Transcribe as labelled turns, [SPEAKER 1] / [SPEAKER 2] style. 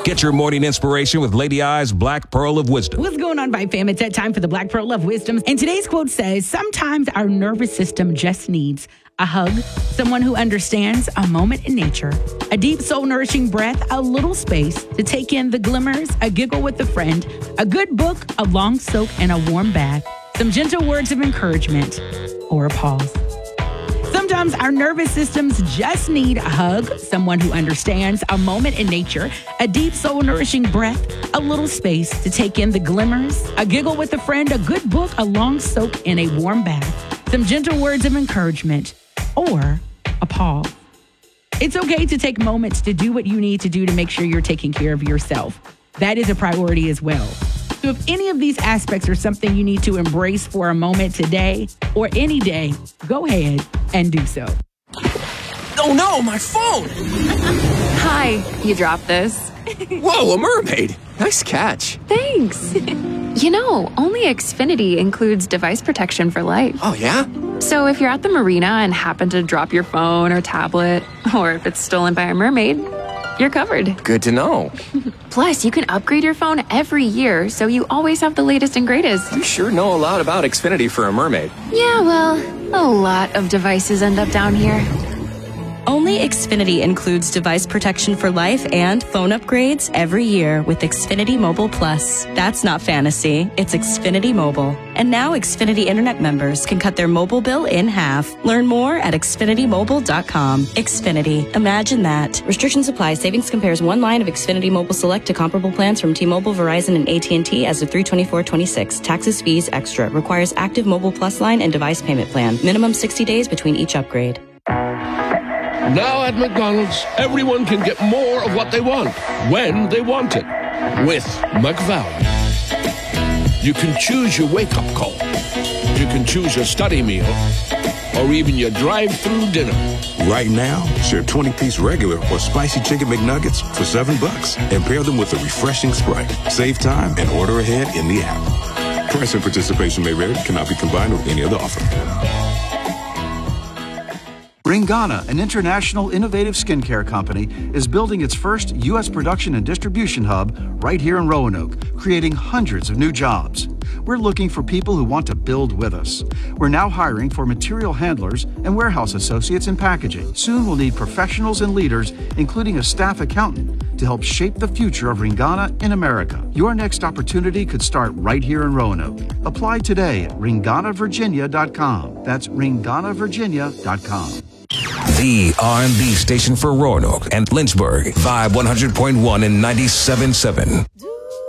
[SPEAKER 1] Get your morning inspiration with Lady I's Black Pearl of Wisdom.
[SPEAKER 2] What's going on, Vibe fam? It's that time for the Black Pearl of Wisdom. And today's quote says, sometimes our nervous system just needs a hug, someone who understands, a moment in nature, a deep soul-nourishing breath, a little space to take in the glimmers, a giggle with a friend, a good book, a long soak, and a warm bath, some gentle words of encouragement, or a pause. Sometimes our nervous systems just need a hug, someone who understands, a moment in nature, a deep soul-nourishing breath, a little space to take in the glimmers, a giggle with a friend, a good book, a long soak, and a warm bath, some gentle words of encouragement, or a pause. It's okay to take moments to do what you need to do to make sure you're taking care of yourself. That is a priority as well. So if any of these aspects are something you need to embrace for a moment today or any day, go ahead and do so.
[SPEAKER 3] Oh no, my phone!
[SPEAKER 4] Hi, you dropped this.
[SPEAKER 3] Whoa, a mermaid! Nice catch.
[SPEAKER 4] Thanks. You know, only Xfinity includes device protection for life.
[SPEAKER 3] Oh yeah?
[SPEAKER 4] So if you're at the marina and happen to drop your phone or tablet, or if it's stolen by a mermaid, you're covered.
[SPEAKER 3] Good to know.
[SPEAKER 4] Plus, you can upgrade your phone every year, so you always have the latest and greatest.
[SPEAKER 3] You sure know a lot about Xfinity for a mermaid.
[SPEAKER 4] Yeah, well, a lot of devices end up down here.
[SPEAKER 5] Only Xfinity includes device protection for life and phone upgrades every year with Xfinity Mobile Plus. That's not fantasy, it's Xfinity Mobile. And now Xfinity Internet members can cut their mobile bill in half. Learn more at xfinitymobile.com. Xfinity, imagine that. Restrictions apply. Savings compares one line of Xfinity Mobile Select to comparable plans from T-Mobile, Verizon, and AT&T as of 3/24/26. Taxes, fees, extra. Requires active Mobile Plus line and device payment plan. Minimum 60 days between each upgrade.
[SPEAKER 6] Now at McDonald's, everyone can get more of what they want, when they want it, with McValue. You can choose your wake-up call. You can choose your study meal, or even your drive-through dinner.
[SPEAKER 7] Right now, share 20-piece regular or spicy chicken McNuggets for $7 and pair them with a refreshing Sprite. Save time and order ahead in the app. Price and participation may vary, cannot be combined with any other offer.
[SPEAKER 8] Ringana, an international innovative skincare company, is building its first U.S. production and distribution hub right here in Roanoke, creating hundreds of new jobs. We're looking for people who want to build with us. We're now hiring for material handlers and warehouse associates in packaging. Soon we'll need professionals and leaders, including a staff accountant, to help shape the future of Ringana in America. Your next opportunity could start right here in Roanoke. Apply today at ringanavirginia.com. That's ringanavirginia.com.
[SPEAKER 1] The R&B station for Roanoke and Lynchburg. Vibe 100.1 and 97.7.